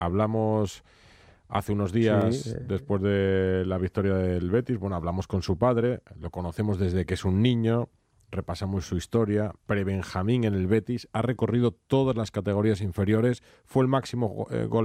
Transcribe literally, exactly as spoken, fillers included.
hablamos hace unos días, Sí, eh. después de la victoria del Betis, bueno, hablamos con su padre, lo conocemos desde que es un niño, repasamos su historia, pre-Benjamín en el Betis, ha recorrido todas las categorías inferiores, fue el máximo eh, gol